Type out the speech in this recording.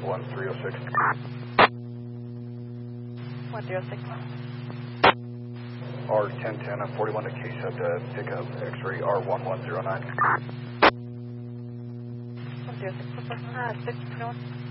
1306. 106. R1010, I'm 41 to KSET to pick up X-ray R1109. 106, 621.